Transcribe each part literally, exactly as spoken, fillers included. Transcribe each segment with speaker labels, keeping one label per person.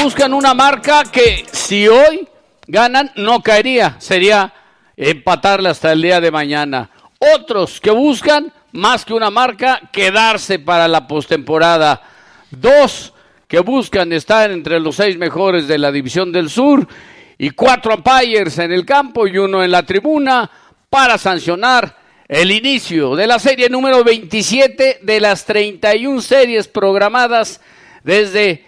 Speaker 1: buscan una marca que si hoy ganan no caería, sería empatarla hasta el día de mañana. Otros que buscan más que una marca, quedarse para la postemporada. Dos que buscan estar entre los seis mejores de la División del Sur y cuatro umpires en el campo y uno en la tribuna para sancionar el inicio de la serie número veintisiete de las treinta y una series programadas desde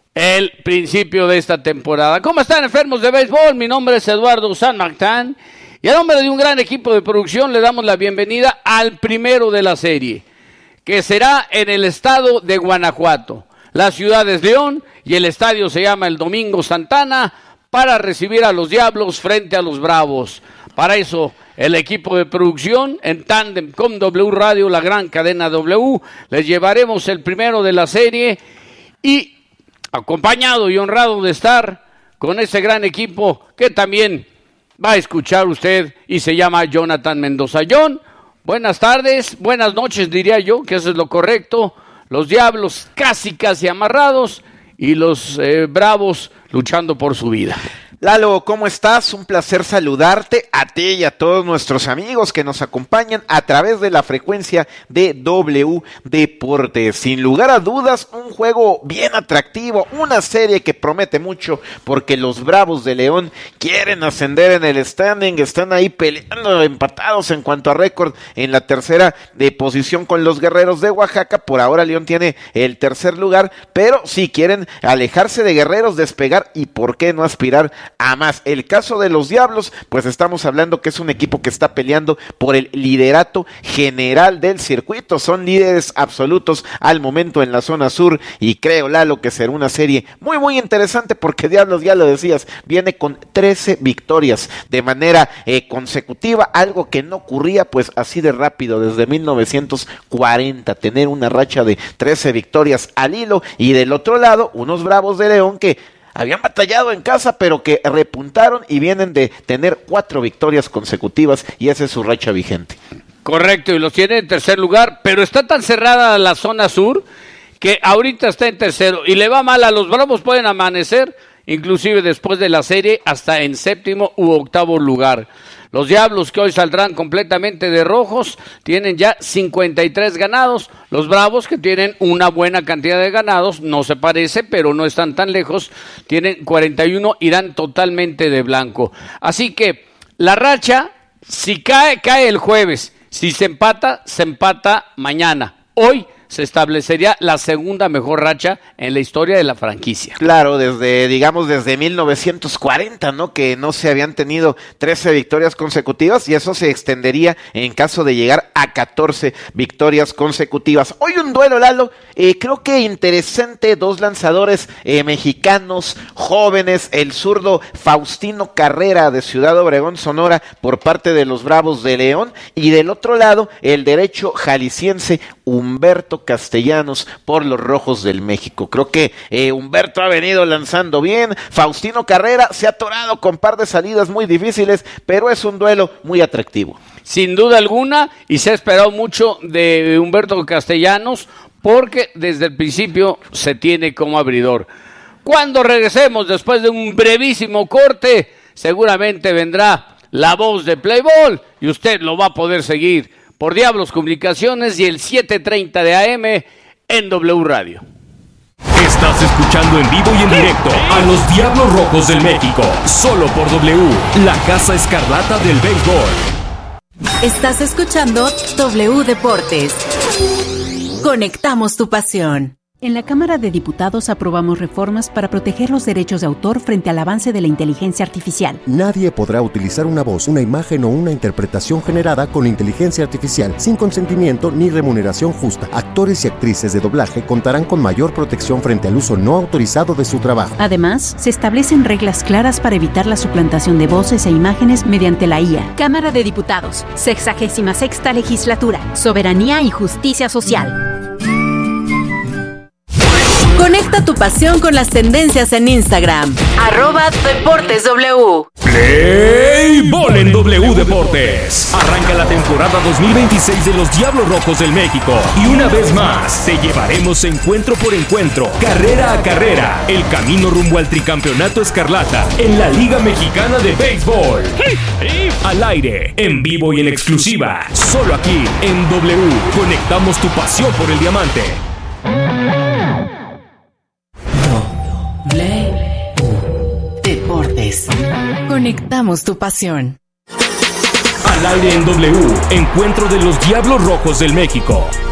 Speaker 1: el principio de esta temporada. ¿Cómo están, enfermos de béisbol? Mi nombre es Eduardo San Martín y a nombre de un gran equipo de producción le damos la bienvenida al primero de la serie, que será en el estado de Guanajuato. La ciudad es León y el estadio se llama el Domingo Santana para recibir a los Diablos frente a los Bravos. Para eso, el equipo de producción, en tándem con W Radio, la gran cadena W, les llevaremos el primero de la serie y acompañado y honrado de estar con ese gran equipo que también va a escuchar usted y se llama Jonathan Mendoza. John, buenas tardes, buenas noches diría yo, que eso es lo correcto. Los Diablos casi casi amarrados y los eh, Bravos luchando por su vida.
Speaker 2: Lalo, ¿cómo estás? Un placer saludarte a ti y a todos nuestros amigos que nos acompañan a través de la frecuencia de W Deportes. Sin lugar a dudas, un juego bien atractivo, una serie que promete mucho porque los Bravos de León quieren ascender en el standing, están ahí peleando empatados en cuanto a récord en la tercera de posición con los Guerreros de Oaxaca. Por ahora León tiene el tercer lugar, pero si quieren alejarse de Guerreros, despegar y por qué no aspirar a más. El caso de los Diablos, pues estamos hablando que es un equipo que está peleando por el liderato general del circuito, son líderes absolutos al momento en la zona sur y creo, Lalo, que será una serie muy muy interesante porque Diablos, ya lo decías, viene con trece victorias de manera eh, consecutiva, algo que no ocurría pues así de rápido desde mil novecientos cuarenta, tener una racha de trece victorias al hilo y del otro lado unos Bravos de León que habían batallado en casa, pero que repuntaron y vienen de tener cuatro victorias consecutivas y esa es su racha vigente.
Speaker 1: Correcto, y los tiene en tercer lugar, pero está tan cerrada la zona sur que ahorita está en tercero y le va mal a los Bravos, pueden amanecer, inclusive después de la serie, hasta en séptimo u octavo lugar. Los Diablos, que hoy saldrán completamente de rojos, tienen ya cincuenta y tres ganados. Los Bravos, que tienen una buena cantidad de ganados, no se parece, pero no están tan lejos, tienen cuarenta y uno, irán totalmente de blanco. Así que la racha, si cae, cae el jueves. Si se empata, se empata mañana. Hoy se establecería la segunda mejor racha en la historia de la franquicia.
Speaker 2: Claro, desde, digamos, desde mil novecientos cuarenta, ¿no? Que no se habían tenido trece victorias consecutivas y eso se extendería en caso de llegar a catorce victorias consecutivas. Hoy un duelo, Lalo, eh, creo que interesante, dos lanzadores eh, mexicanos, jóvenes, el zurdo Faustino Carrera de Ciudad Obregón, Sonora, por parte de los Bravos de León, y del otro lado, el derecho jalisciense Humberto Castellanos por los Rojos del México. Creo que eh, Humberto ha venido lanzando bien, Faustino Carrera se ha atorado con par de salidas muy difíciles, pero es un duelo muy atractivo.
Speaker 1: Sin duda alguna, y se ha esperado mucho de Humberto Castellanos, porque desde el principio se tiene como abridor. Cuando regresemos después de un brevísimo corte, seguramente vendrá la voz de Play Ball y usted lo va a poder seguir por Diablos Comunicaciones y el siete treinta de A M en W Radio.
Speaker 3: Estás escuchando en vivo y en directo a los Diablos Rojos del México, solo por W, la Casa Escarlata del béisbol.
Speaker 4: Estás escuchando W Deportes. Conectamos tu pasión.
Speaker 5: En la Cámara de Diputados aprobamos reformas para proteger los derechos de autor frente al avance de la inteligencia artificial.
Speaker 6: Nadie podrá utilizar una voz, una imagen o una interpretación generada con inteligencia artificial sin consentimiento ni remuneración justa. Actores y actrices de doblaje contarán con mayor protección frente al uso no autorizado de su trabajo.
Speaker 5: Además, se establecen reglas claras para evitar la suplantación de voces e imágenes mediante la I A.
Speaker 4: Cámara de Diputados, sexagésima sexta legislatura, soberanía y justicia social. Conecta Conecta tu pasión con las tendencias en Instagram. Arroba Deportes W.
Speaker 3: Play Ball en W Deportes. Arranca la temporada dos mil veintiséis de los Diablos Rojos del México. Y una vez más, te llevaremos encuentro por encuentro, carrera a carrera, el camino rumbo al tricampeonato escarlata en la Liga Mexicana de Béisbol. Al aire, en vivo y en exclusiva, solo aquí en W. Conectamos tu pasión por el diamante.
Speaker 4: W Deportes. Conectamos tu pasión.
Speaker 3: Al aire en W, encuentro de los Diablos Rojos del México.